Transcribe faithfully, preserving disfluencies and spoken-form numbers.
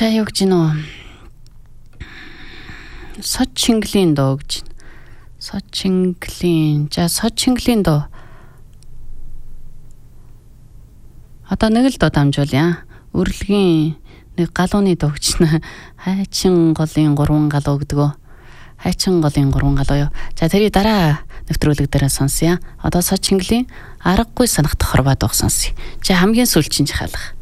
За юу гэж нөө Сочинглын доо гэж. Сочинглын. За Сочинглын доо. Одоо нэг л доо дамжуулъя. Өрлөгийн нэг галууны доо гэж нэ. Хайчин голын гурван галуу гэдгөө. Хайчин голын гурван галуу юу. За тэрий дараа нэвтрүүлэг дээр сонсъё. Одоо Сочинглын аргагүй санах тохор бад байх сонсъё. За хамгийн сүүлчийн жахалах.